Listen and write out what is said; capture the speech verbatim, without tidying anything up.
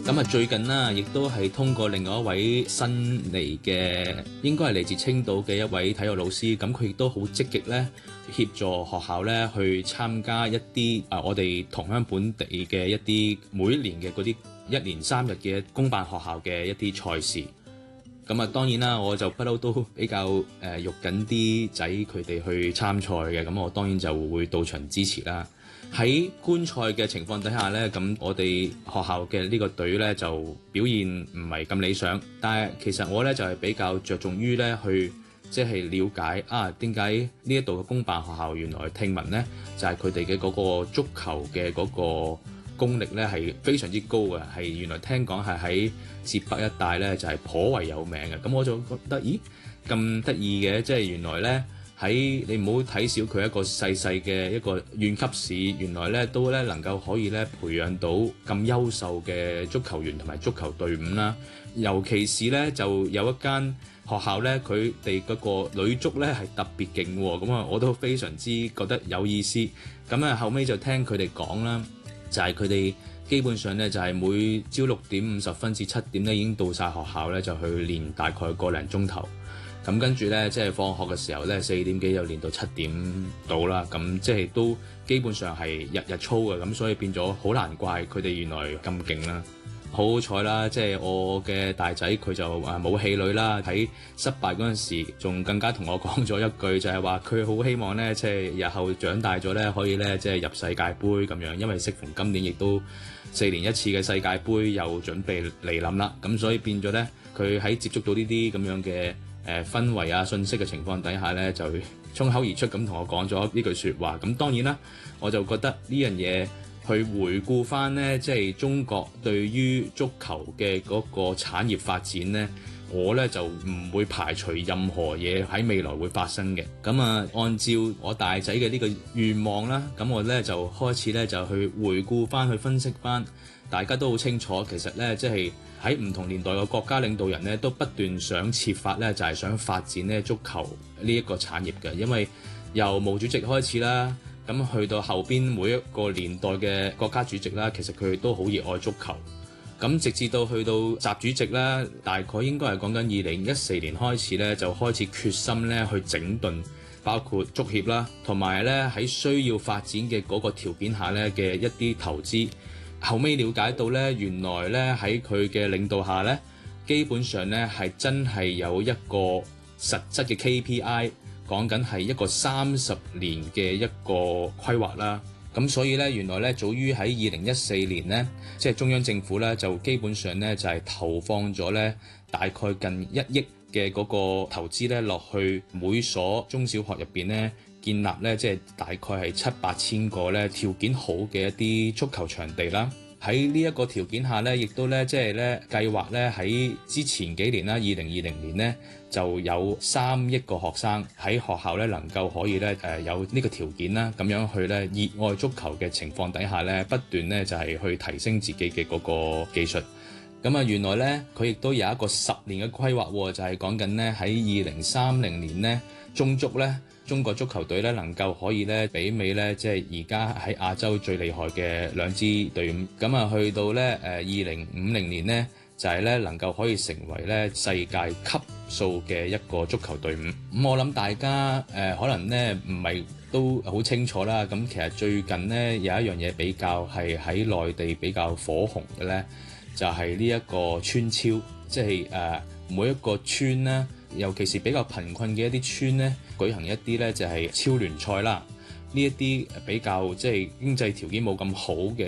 咁啊，最近啦，亦都係通過另外一位新嚟嘅，應該係嚟自青島嘅一位體育老師，咁佢亦都好積極咧，協助學校咧去參加一啲啊，我哋同鄉本地嘅一啲每一年嘅嗰啲一連三日嘅公辦學校嘅一啲賽事。咁啊，當然啦，我就不嬲都比較誒喐緊啲仔佢哋去參賽嘅，咁我當然就會到場支持啦。喺觀賽嘅情況底下呢，咁我哋學校嘅呢個隊呢就表現唔係咁理想，但係其實我呢就係比較着重於呢去即係了解啊點解呢一度嘅公辦學校原來聽聞呢就係佢哋嘅嗰個足球嘅嗰個功力呢係非常之高嘅，係原來聽講係喺浙北一帶呢就係頗為有名嘅。咁我就覺得咦咁得意嘅，即係原來呢。喺你唔好睇小佢一個細細嘅一個縣級市，原來咧都咧能夠可以咧培養到咁優秀嘅足球員同埋足球隊伍啦。尤其是咧就有一間學校咧，佢哋嗰個女足咧係特別勁喎，咁啊我都非常之覺得有意思。咁啊後尾就聽佢哋講啦，就係佢哋基本上咧就係每朝六點五十分至七點咧已經到晒學校咧，就去練大概個零鐘頭。咁跟住咧，即係放學嘅時候咧，四點幾就練到七點到啦。咁即係都基本上係日日操嘅，咁所以變咗好難怪佢哋原來咁勁啦。好好彩啦，即係我嘅大仔佢就啊冇氣餒啦。喺失敗嗰陣時，仲更加同我講咗一句，就係話佢好希望咧，即係日後長大咗咧，可以咧即係入世界盃咁樣。因為適逢今年亦都四年一次嘅世界盃又準備嚟臨啦，咁所以變咗咧，佢喺接觸到呢啲咁樣嘅誒氛圍啊、信息嘅情況底下咧，就衝口而出咁同我講咗呢句説話。咁當然啦，我就覺得呢樣嘢去回顧翻呢，即係中國對於足球嘅嗰個產業發展呢，我呢就唔會排除任何嘢喺未來會發生嘅。咁啊，按照我大仔嘅呢個願望啦，咁我呢就開始呢就去回顧翻、去分析翻。大家都好清楚，其實呢，即係喺唔同年代嘅國家領導人呢，都不斷想設法呢，就係想發展呢足球呢一個產業嘅。因為由毛主席開始啦，咁去到後邊每一個年代嘅國家主席啦，其實佢哋都好熱愛足球。咁直至到去到習主席啦，大概應該係講緊二零一四年開始呢，就開始決心呢去整頓，包括足協啦，同埋呢喺需要發展嘅嗰個條件下呢嘅一啲投資。後尾了解到咧，原來咧喺佢嘅領導下咧，基本上咧係真係有一個實質嘅 K P I， 講緊係一個三十年嘅一個規劃啦。咁所以咧，原來咧早於喺二零一四年咧，即係中央政府咧就基本上咧就係投放咗咧大概近一億嘅嗰個投資咧落去每所中小學入邊咧。建立咧，即係大概係七八千個咧條件好嘅一啲足球場地啦。喺呢一個條件下咧，亦都咧即係咧計劃咧喺之前幾年啦，二零二零年咧就有三億個學生喺學校咧能夠可以咧誒有呢個條件啦，咁樣去咧熱愛足球嘅情況底下咧，不斷咧就係去提升自己嘅嗰個技術。咁啊，原來咧佢亦都有一個十年嘅規劃，就係講緊咧喺二零三零年咧中足咧。中國足球隊咧能夠可以咧媲美咧，即係而家喺亞洲最厲害嘅兩支隊伍。咁啊，去到咧誒二零五零年咧，就係咧能夠可以成為咧世界級數嘅一個足球隊伍。咁我諗大家誒可能咧唔係都好清楚啦。咁其實最近咧有一樣嘢比較係喺內地比較火紅嘅咧，就係呢一個村超，即係誒每一個村咧。尤其是比較貧困嘅一啲村咧，舉行一啲咧就係超聯賽啦。呢一啲比較即係經濟條件冇咁好嘅